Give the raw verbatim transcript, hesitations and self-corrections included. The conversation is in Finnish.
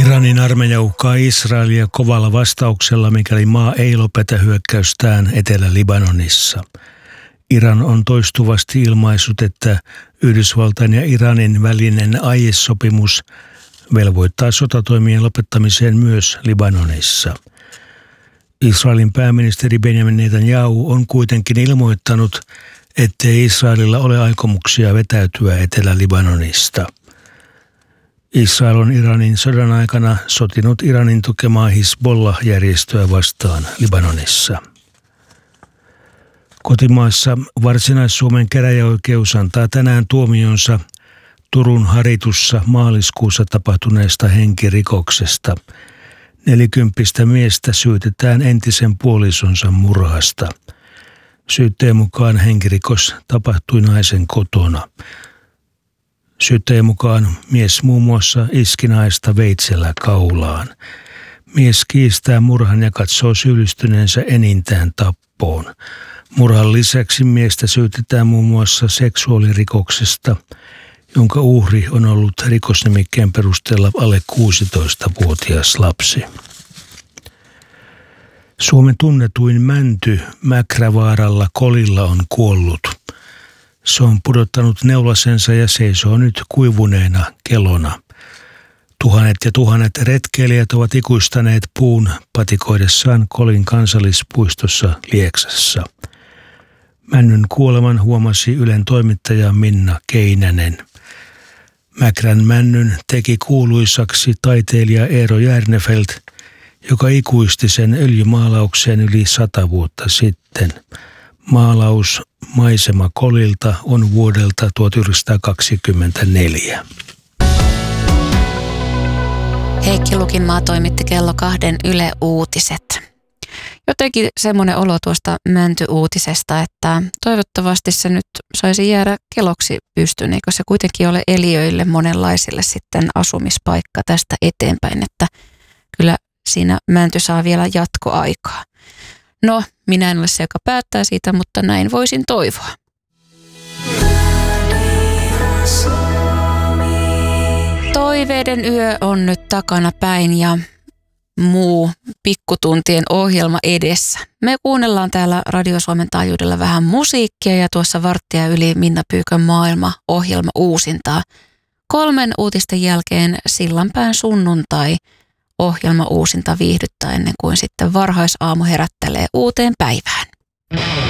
Iranin armeija uhkaa Israelia kovalla vastauksella, mikäli maa ei lopeta hyökkäystään Etelä-Libanonissa. Iran on toistuvasti ilmaissut, että Yhdysvaltain ja Iranin välinen aiesopimus velvoittaa sotatoimien lopettamiseen myös Libanonissa. Israelin pääministeri Benjamin Netanyahu on kuitenkin ilmoittanut, ettei Israelilla ole aikomuksia vetäytyä Etelä-Libanonista. Israel on Iranin sodan aikana sotinut Iranin tukemaa Hizbollah-järjestöä vastaan Libanonissa. Kotimaassa Varsinais-Suomen käräjäoikeus antaa tänään tuomionsa Turun Haritussa maaliskuussa tapahtuneesta henkirikoksesta. Nelikymppistä miestä syytetään entisen puolisonsa murhasta. Syytteen mukaan henkirikos tapahtui naisen kotona. Syyttäjän mukaan mies muun muassa iski naista veitsellä kaulaan. Mies kiistää murhan ja katsoo syyllistyneensä enintään tappoon. Murhan lisäksi miestä syytetään muun muassa seksuaalirikoksesta, jonka uhri on ollut rikosnimikkeen perusteella alle kuusitoistavuotias lapsi. Suomen tunnetuin mänty Mäkrävaaralla Kolilla on kuollut. Se on pudottanut neulasensa ja seisoo nyt kuivuneena kelona. Tuhannet ja tuhannet retkeilijät ovat ikuistaneet puun patikoidessaan Kolin kansallispuistossa Lieksassa. Männyn kuoleman huomasi Ylen toimittaja Minna Keinänen. Mäkrän männyn teki kuuluisaksi taiteilija Eero Järnefelt, joka ikuisti sen öljymaalaukseen yli sata vuotta sitten. Maalaus Maisema Kolilta on vuodelta tuhatyhdeksänsataakaksikymmentäneljä. Heikki Lukinmaa toimitti kello kahden Yle Uutiset. Jotenkin semmoinen olo tuosta Mänty-uutisesta, että toivottavasti se nyt saisi jäädä keloksi pystyyn, eikö se kuitenkin ole eliöille monenlaisille sitten asumispaikka tästä eteenpäin, että kyllä siinä Mänty saa vielä jatkoaikaa. No, minä en ole se, joka päättää siitä, mutta näin voisin toivoa. Toiveiden yö on nyt takana päin ja muu pikkutuntien ohjelma edessä. Me kuunnellaan täällä Radio Suomen taajuudella vähän musiikkia ja tuossa varttia yli Minna Pyykön maailma ohjelma uusintaa. Kolmen uutisten jälkeen Sillanpään sunnuntai ohjelma uusinta viihdyttää ennen kuin sitten varhaisaamu herättelee uuteen päivään.